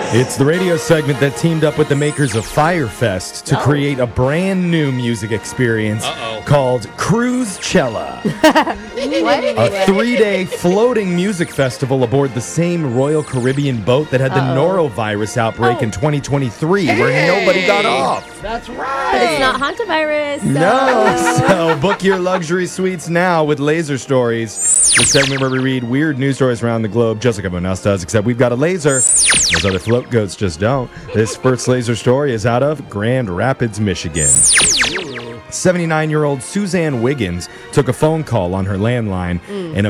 It's the radio segment that teamed up with the makers of Firefest to create a brand new music experience called Cruisecella. A 3-day floating music festival aboard the same Royal Caribbean boat that had the norovirus outbreak in 2023 where nobody got off. That's right. But it's not hantavirus. So. No, so book your luxury suites now with Laser Stories, the segment where we read weird news stories around the globe, just like everyone else does, except we've got a laser. Those other float goats just don't. This first laser story is out of Grand Rapids, Michigan. 79-year-old Suzanne Wiggins took a phone call on her landline, and